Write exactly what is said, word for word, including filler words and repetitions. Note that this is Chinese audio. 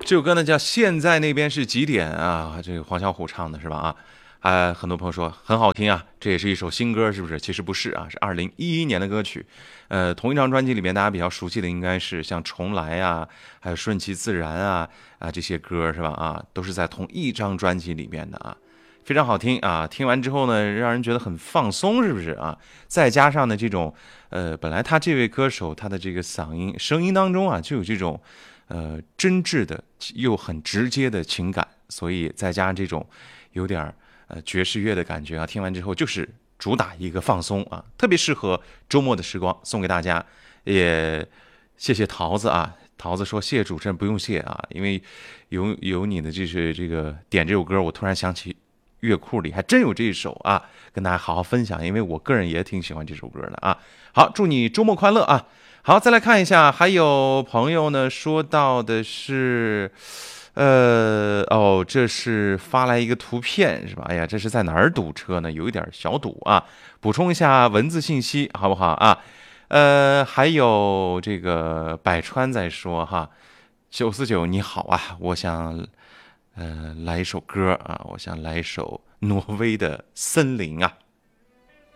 这首歌呢叫《现在那边是几点》啊，这个黄小琥唱的是吧？啊，啊，很多朋友说很好听啊，这也是一首新歌，是不是？其实不是啊，是二零一一年的歌曲。呃，同一张专辑里面，大家比较熟悉的应该是像《重来》啊，还有《顺其自然》啊啊这些歌是吧？啊，都是在同一张专辑里面的啊。非常好听啊！听完之后呢，让人觉得很放松，是不是啊？再加上呢，这种呃，本来他这位歌手他的这个嗓音声音当中啊，就有这种呃真挚的又很直接的情感，所以再加上这种有点呃爵士乐的感觉啊，听完之后就是主打一个放松啊，特别适合周末的时光，送给大家。也谢谢桃子啊。桃子说：“谢谢主持人，不用谢啊，因为有有你的就是这个点这首歌，我突然想起乐库里还真有这一首啊，跟大家好好分享，因为我个人也挺喜欢这首歌的啊。好，祝你周末快乐啊！好，再来看一下，还有朋友呢说到的是，呃，哦，这是发来一个图片是吧？哎呀，这是在哪儿堵车呢？有一点小堵啊，补充一下文字信息好不好啊？呃，还有这个百川在说哈，九四九你好啊，我想。”呃，来一首歌啊，我想来一首挪威的森林啊。